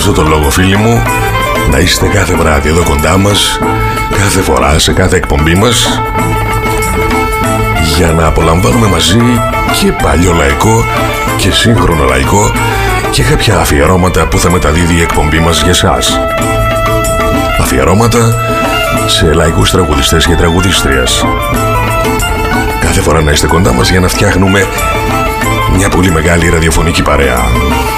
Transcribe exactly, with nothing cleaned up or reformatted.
αυτό το λόγο, φίλοι μου, να είστε κάθε βράδυ εδώ κοντά μας, κάθε φορά σε κάθε εκπομπή μας, για να απολαμβάνουμε μαζί και παλιό λαϊκό και σύγχρονο λαϊκό και κάποια αφιερώματα που θα μεταδίδει η εκπομπή μας για εσάς. Αφιερώματα σε λαϊκούς τραγουδιστές και τραγουδίστριες. Κάθε φορά να είστε κοντά μας για να φτιάχνουμε μια πολύ μεγάλη ραδιοφωνική παρέα.